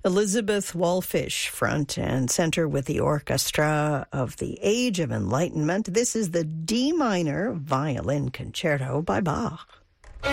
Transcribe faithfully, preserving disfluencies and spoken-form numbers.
Elizabeth Wallfisch, front and center with the Orchestra of the Age of Enlightenment. This is the D minor violin concerto by Bach.